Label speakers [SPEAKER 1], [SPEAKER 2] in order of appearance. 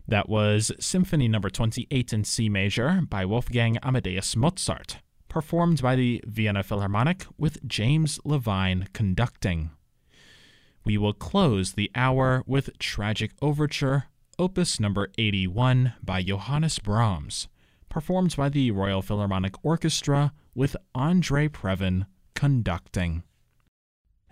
[SPEAKER 1] That was Symphony No. 28 in C major by Wolfgang Amadeus Mozart, performed by the Vienna Philharmonic with James Levine conducting. We will close the hour with Tragic Overture, Opus No. 81 by Johannes Brahms, performed by the Royal Philharmonic Orchestra with Andrei Previn conducting.